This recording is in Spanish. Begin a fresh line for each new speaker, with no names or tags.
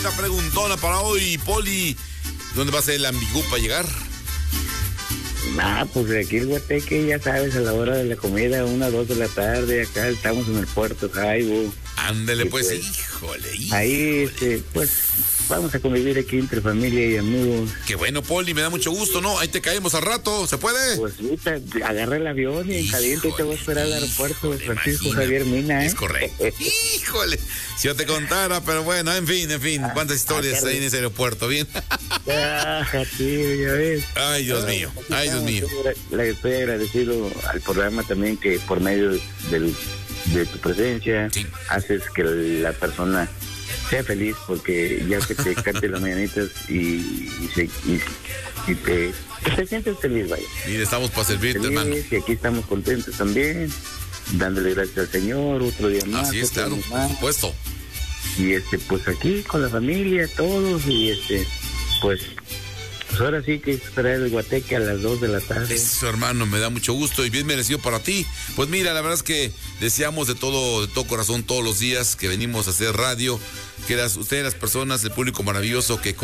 Una preguntona para hoy, Poli. ¿Dónde va a ser el ambigú para llegar?
Pues aquí el Guateque, ya sabes, a la hora de la comida, 1, 2 de la tarde, acá estamos en el puerto Jaibo.
Ándele, pues,
pues,
híjole.
Ahí, pues, vamos a convivir aquí entre familia y amigos.
Qué bueno, Poli, me da mucho gusto, ¿no? Ahí te caemos al rato, ¿se puede?
Pues, ahorita agarra el avión y en caliente te voy a esperar al aeropuerto Francisco Javier Mina, ¿eh?
Es correcto. Híjole, si yo te contara, pero bueno, en fin, cuántas historias hay en ese aeropuerto, ¿bien?
Tío, ya ves.
Ay, Dios mío, ay, Dios mío.
Le estoy agradecido al programa también que por medio de tu presencia haces que la persona sea feliz, porque ya que te cante las mañanitas y te sientes feliz, vaya.
Mire, estamos para servirte,
feliz,
hermano.
Y aquí estamos contentos también, dándole gracias al Señor, otro día más.
Así es, claro, por supuesto.
Y pues aquí con la familia, todos, y pues ahora sí que esperar el Guateque a las 2 de la tarde.
Eso, hermano, me da mucho gusto y bien merecido para ti. Pues mira, la verdad es que deseamos de todo corazón todos los días que venimos a hacer radio, que ustedes, las personas, el público maravilloso que